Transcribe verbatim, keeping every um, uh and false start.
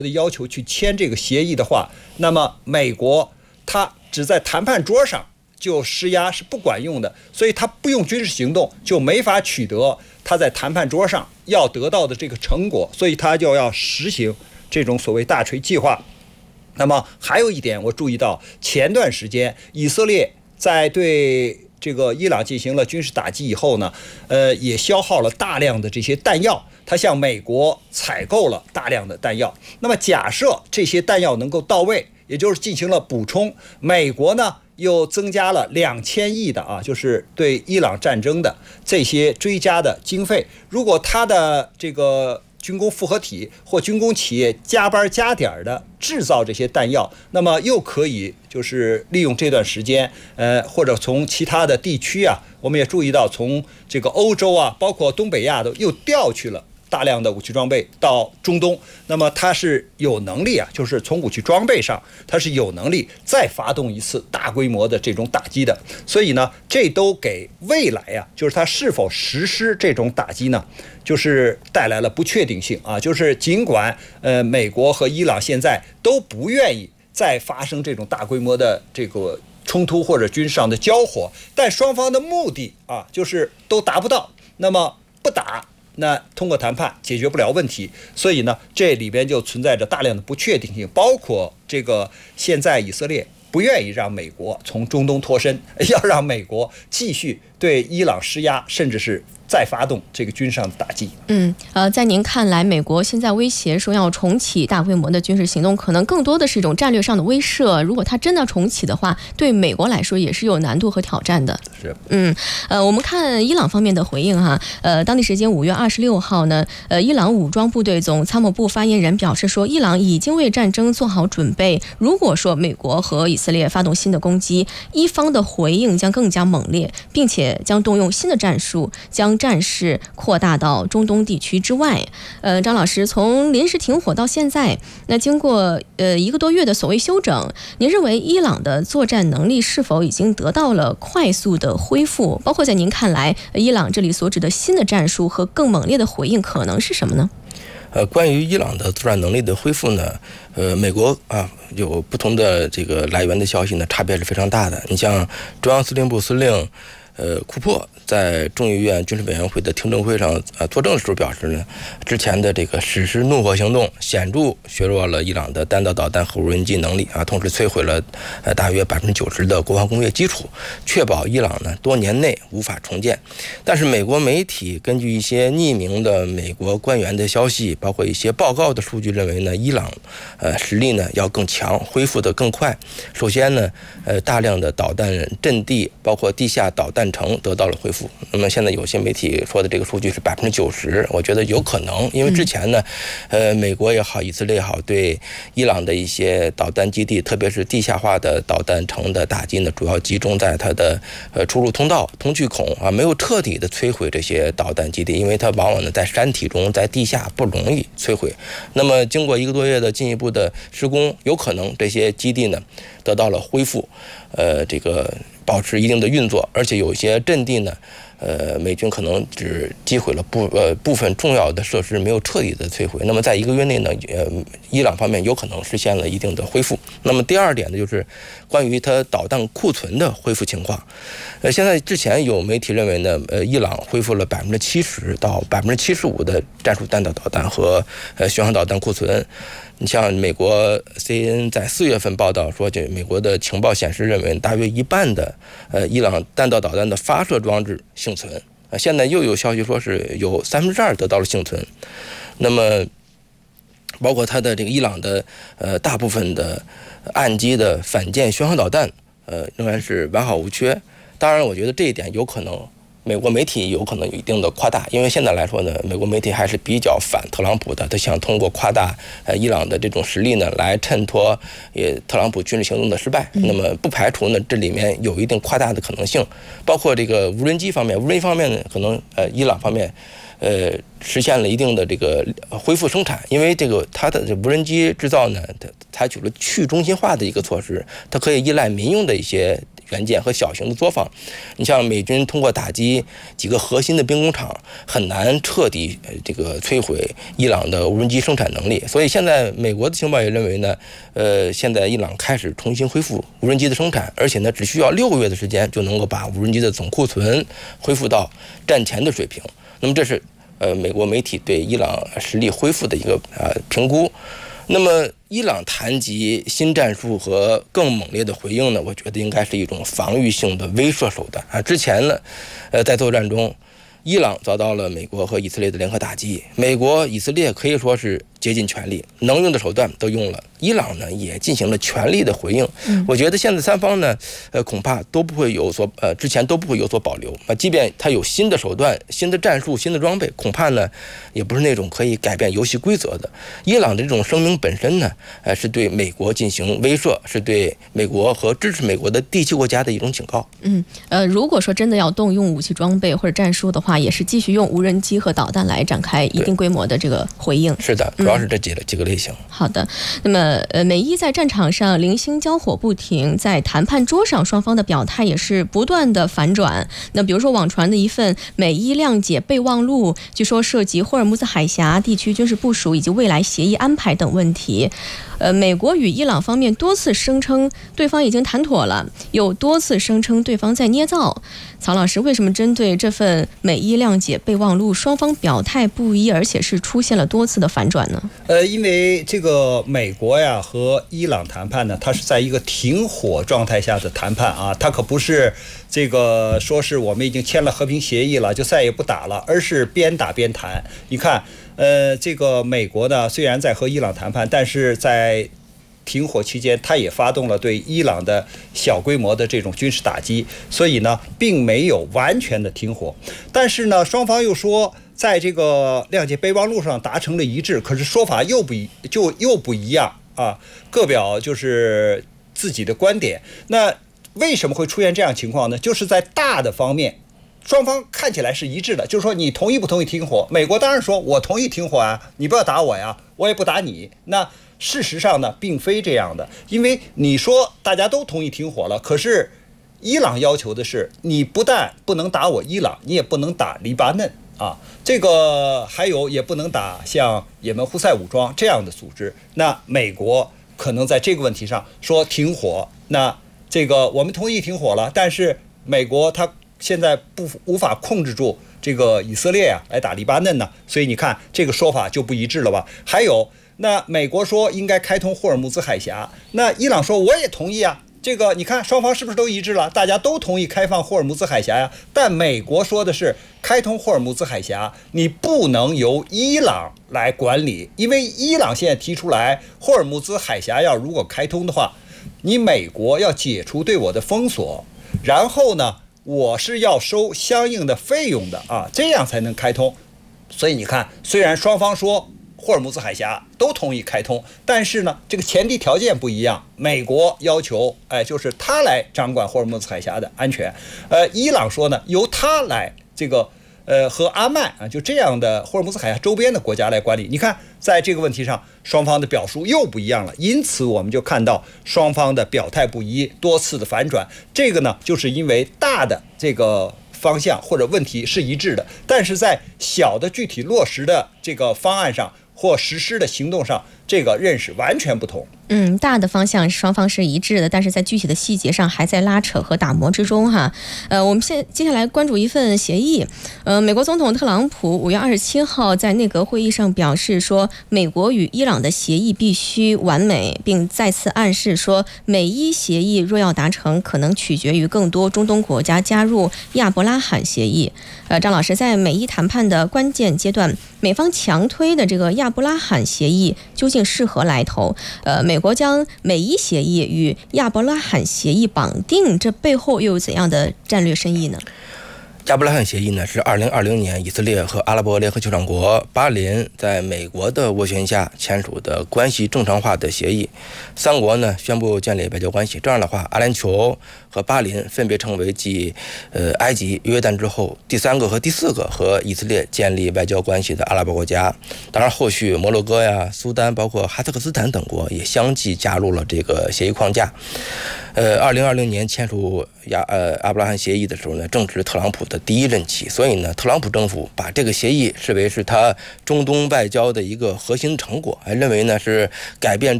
的要求去签这个协议的话，那么美国它只在谈判桌上就施压是不管用的，所以它不用军事行动就没法取得它在谈判桌上要得到的这个成果，所以它就要实行这种所谓大锤计划。那么还有一点，我注意到前段时间以色列在对这个伊朗进行了军事打击以后呢，呃，也消耗了大量的这些弹药，它向美国采购了大量的弹药。那么假设这些弹药能够到位，也就是进行了补充，美国呢又增加了两千亿的啊，就是对伊朗战争的这些追加的经费。如果它的这个军工复合体或军工企业加班加点的制造这些弹药，那么又可以就是利用这段时间，呃，或者从其他的地区啊，我们也注意到从这个欧洲啊，包括东北亚都又调去了大量的武器装备到中东，那么它是有能力啊，就是从武器装备上，它是有能力再发动一次大规模的这种打击的。所以呢，这都给未来啊，就是它是否实施这种打击呢，就是带来了不确定性啊。就是尽管呃美国和伊朗现在都不愿意再发生这种大规模的这个冲突或者军事上的交火，但双方的目的啊，就是都达不到，那么不打。那通过谈判解决不了问题，所以呢，这里边就存在着大量的不确定性，包括这个现在以色列不愿意让美国从中东脱身，要让美国继续对伊朗施压，甚至是再发动这个军事上的打击。 嗯，呃，在您看来，美国现在威胁说要重启大规模的军事行动，可能更多的是一种战略上的威慑。如果它真的重启的话，对美国来说也是有难度和挑战的。 是， 嗯，呃，我们看伊朗方面的回应哈，呃，当地时间五月二十六号呢，呃，伊朗武装部队总参谋部发言人表示说，伊朗已经为战争做好准备。如果说美国和以色列发动新的攻击，伊方的回应将更加猛烈，并且将动用新的战术，将战事扩大到中东地区之外。呃，张老师，从临时停火到现在，那经过呃一个多月的所谓休整，您认为伊朗的作战能力是否已经得到了快速的恢复？包括在您看来，伊朗这里所指的新的战术和更猛烈的回应可能是什么呢？ 呃，关于伊朗的作战能力的恢复呢，呃，美国啊有不同的这个来源的消息呢，差别是非常大的。你像中央司令部司令。呃，库珀在众议院军事委员会的听证会上呃作证的时候表示呢，之前的这个实施怒火行动显著削弱了伊朗的弹道导弹和无人机能力啊，同时摧毁了呃大约百分之九十的国防工业基础，确保伊朗呢多年内无法重建。但是美国媒体根据一些匿名的美国官员的消息，包括一些报告的数据认为呢，伊朗呃实力呢要更强，恢复得更快。首先呢，呃大量的导弹阵地，包括地下导弹城得到了恢复。那么现在有些媒体说的这个数据是百分之九十，我觉得有可能，因为之前呢，呃，美国也好，以色列也好，对伊朗的一些导弹基地，特别是地下化的导弹城的打击呢，主要集中在它的呃出入通道、通气孔啊，没有彻底的摧毁这些导弹基地，因为它往往呢在山体中，在地下不容易摧毁。那么经过一个多月的进一步的施工，有可能这些基地呢得到了恢复，呃，这个。保持一定的运作，而且有些阵地呢，呃，美军可能只击毁了部呃部分重要的设施，没有彻底的摧毁。那么在一个月内呢，呃，伊朗方面有可能实现了一定的恢复。那么第二点呢，就是关于它导弹库存的恢复情况。呃，现在之前有媒体认为呢，呃，伊朗恢复了百分之七十到百分之七十五的战术弹道导弹和呃巡航导弹库存。你像美国 C N N 在四月份报道说，就美国的情报显示认为，大约一半的呃伊朗弹道导弹的发射装置幸存。啊，现在又有消息说是有三分之二得到了幸存。那么，包括它的这个伊朗的呃大部分的岸基的反舰巡航导弹，呃仍然是完好无缺。当然，我觉得这一点有可能。美国媒体有可能有一定的夸大，因为现在来说呢，美国媒体还是比较反特朗普的，他想通过夸大呃伊朗的这种实力呢，来衬托也特朗普军事行动的失败。那么不排除呢，这里面有一定夸大的可能性，包括这个无人机方面，无人机方面呢，可能呃伊朗方面呃实现了一定的这个恢复生产，因为这个它的无人机制造呢，它采取了去中心化的一个措施，它可以依赖民用的一些元件和小型的作坊。你像美军通过打击几个核心的兵工厂，很难彻底这个摧毁伊朗的无人机生产能力。所以现在美国的情报也认为呢，呃，现在伊朗开始重新恢复无人机的生产，而且呢，只需要六个月的时间就能够把无人机的总库存恢复到战前的水平。那么这是呃美国媒体对伊朗实力恢复的一个呃评估。那么伊朗谈及新战术和更猛烈的回应呢，我觉得应该是一种防御性的威慑手段啊。之前呢，呃，在作战中，伊朗遭到了美国和以色列的联合打击，美国、以色列可以说是竭尽全力，能用的手段都用了。伊朗呢也进行了全力的回应。嗯、我觉得现在三方呢，呃，恐怕都不会有所呃，之前都不会有所保留啊。即便他有新的手段、新的战术、新的装备，恐怕呢也不是那种可以改变游戏规则的。伊朗的这种声明本身呢，呃，是对美国进行威慑，是对美国和支持美国的地区国家的一种警告。 嗯，呃，如果说真的要动用武器装备或者战术的话，也是继续用无人机和导弹来展开一定规模的这个回应。 是的，主要是这几个、嗯、几个类型。 好的，那么呃，美伊在战场上零星交火不停，在谈判桌上双方的表态也是不断的反转。那比如说网传的一份美伊谅解备忘录，据说涉及霍尔木兹海峡地区军事部署以及未来协议安排等问题。呃，美国与伊朗方面多次声称对方已经谈妥了，又多次声称对方在捏造。曹老师，为什么针对这份美伊谅解备忘录，双方表态不一，而且是出现了多次的反转呢？ 呃，因为这个美国呀和伊朗谈判呢，它是在一个停火状态下的谈判啊，它可不是这个说是我们已经签了和平协议了，就再也不打了，而是边打边谈。你看。呃，这个美国呢，虽然在和伊朗谈判，但是在停火期间，他也发动了对伊朗的小规模的这种军事打击，所以呢，并没有完全的停火。但是呢，双方又说，在这个谅解备忘录上达成了一致，可是说法又不一，就又不一样啊，各表就是自己的观点。那为什么会出现这样情况呢？就是在大的方面。双方看起来是一致的，就是说你同意不同意停火？美国当然说我同意停火啊，你不要打我呀，我也不打你。那事实上呢，并非这样的，因为你说大家都同意停火了，可是伊朗要求的是，你不但不能打我伊朗，你也不能打黎巴嫩啊，这个还有也不能打像也门胡塞武装这样的组织。那美国可能在这个问题上说停火，那这个我们同意停火了，但是美国它现在不无法控制住这个以色列啊，来打黎巴嫩呢，所以你看这个说法就不一致了吧？还有，那美国说应该开通霍尔木兹海峡，那伊朗说我也同意啊。这个你看双方是不是都一致了？大家都同意开放霍尔木兹海峡呀。但美国说的是开通霍尔木兹海峡，你不能由伊朗来管理，因为伊朗现在提出来，霍尔木兹海峡要如果开通的话，你美国要解除对我的封锁，然后呢？我是要收相应的费用的啊，这样才能开通。所以你看，虽然双方说霍尔木兹海峡都同意开通，但是呢，这个前提条件不一样。美国要求，哎，就是他来掌管霍尔木兹海峡的安全，呃，伊朗说呢，由他来这个。呃，和阿曼啊，就这样的霍尔木兹海峡周边的国家来管理。你看，在这个问题上，双方的表述又不一样了，因此我们就看到双方的表态不一，多次的反转。这个呢，就是因为大的这个方向或者问题是一致的，但是在小的具体落实的这个方案上或实施的行动上，这个认识完全不同。 嗯，大的方向双方是一致的，但是在具体的细节上还在拉扯和打磨之中哈。呃，我们现接下来关注一份协议。呃，美国总统特朗普五月二十七号在内阁会议上表示说，美国与伊朗的协议必须完美，并再次暗示说，美伊协议若要达成，可能取决于更多中东国家加入亚伯拉罕协议。呃，张老师，在美伊谈判的关键阶段，美方强推的这个亚伯拉罕协议究竟是何来头？呃，美国将美伊协议与亚伯拉罕协议绑定，这背后又有怎样的战略深意呢？ 亚伯拉罕协议呢，是二零二零年以色列和阿拉伯联合酋长国巴林在美国的斡旋下签署的关系正常化的协议。三国呢宣布建立外交关系，这样的话，阿联酋和巴林分别成为继呃埃及、约旦之后第三个和第四个和以色列建立外交关系的阿拉伯国家。当然，后续摩洛哥呀、苏丹，包括哈萨克斯坦等国也相继加入了这个协议框架。 呃，二零二零年签署亚呃阿布拉罕协议的时候呢，正值特朗普的第一任期，所以呢，特朗普政府把这个协议视为是他中东外交的一个核心成果，还认为呢是改变